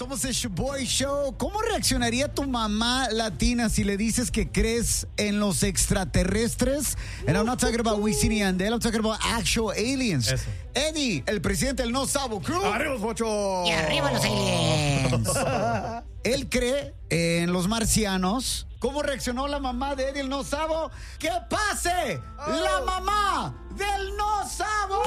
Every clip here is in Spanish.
Somos el Shoboy Show. ¿Cómo reaccionaría tu mamá latina si le dices que crees en los extraterrestres? And I'm not talking about Wisin y Yandel, I'm talking about actual aliens. Eso. Eddie, el presidente del No Sabo Crew. ¡Arriba, Pocho! Y arriba los aliens. Él cree en los marcianos. ¿Cómo reaccionó la mamá de Eddie el No Sabo? ¡Que pase la mamá del No Sabo!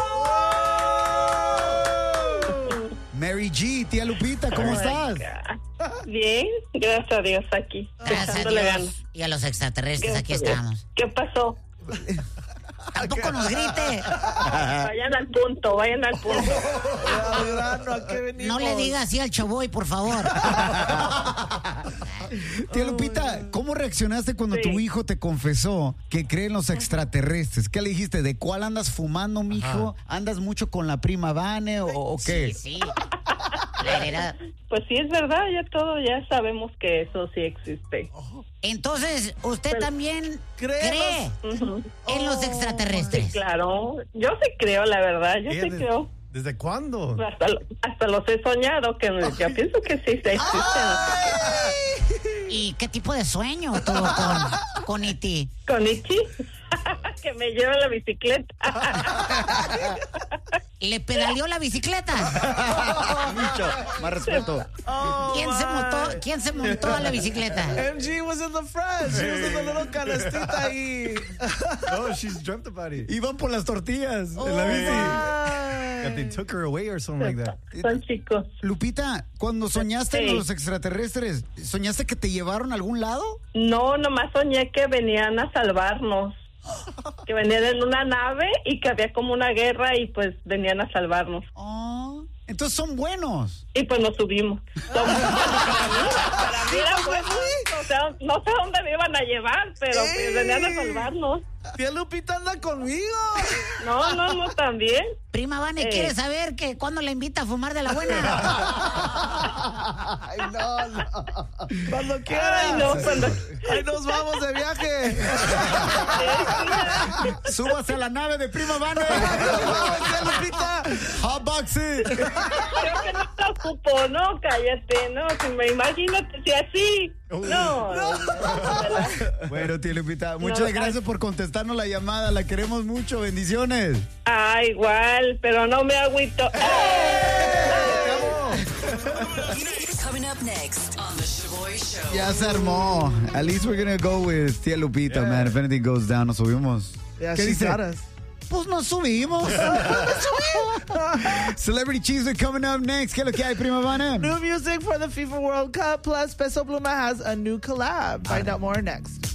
Mary G, tía Lupita, ¿cómo estás? Bien, gracias a Dios aquí. Gracias a Echándole Dios. ganas. Y a los extraterrestres, aquí Gracias a Dios. estamos. ¿Qué pasó? Tampoco nos grite. Vayan al punto, vayan al punto. ¿A qué venimos? No le diga así al Choboy, por favor. Tía Lupita, ¿cómo reaccionaste cuando Sí. tu hijo te confesó que cree en los extraterrestres? ¿Qué le dijiste? ¿De cuál andas fumando, mijo? ¿Andas mucho con la prima Vane o qué? Sí, sí. La heredad. Pues sí, es verdad, ya sabemos que eso sí existe. Entonces, ¿usted Pero- también Cree cree Ujú. en los extraterrestres? Claro, yo sí creo, la verdad, yo sí creo. ¿Desde cuándo? Hasta los he soñado, que yo pienso que sí existen. ¿Y qué tipo de sueño tuvo con E.T.? Con Ichi, que me lleva la bicicleta. ¿Le pedaleó la bicicleta? Mucho, más respeto. ¿Quién se montó a la bicicleta? MG was in the front. She was in the little canastita ahí. Oh, she's dreamt about it. Iban por las tortillas en la bici. That they took her away or something like that. Son chicos. Lupita, cuando soñaste Sí. en los extraterrestres, ¿soñaste que te llevaron a algún lado? No, nomás soñé que venían a salvarnos. Que venían en una nave y que había como una guerra y pues venían a salvarnos. Oh, entonces son buenos. Y pues nos subimos. Para mí era bueno. O sea, no sé dónde me iban a llevar, pero pues venían a salvarnos. Tía Lupita anda conmigo. No, también. Prima Vane, ¿quiere saber que cuándo le invita a fumar de la buena? Ay, no. Cuando quieras. Ay, no, cuando... Ahí nos vamos de viaje. Súbase a la nave de Prima Vane. Tía Lupita. Hotboxy. Creo que no te ocupo, no, cállate, no, si me imagínate si así. No. Bueno, tía Lupita, muchas gracias por contestarnos la llamada. La queremos mucho. Bendiciones. Ah, igual, pero no me agüito. Coming up next on the Shoboy Show. Ya se armó. At least we're gonna go with tía Lupita, man. If anything goes down, nos subimos. Yeah, ¿Qué she dice? got us. Pues nos subimos. Celebrity Cheese coming up next. ¿Qué es lo que hay, Prima Vane? New music for the FIFA World Cup, plus Peso Pluma has a new collab. Find out more next.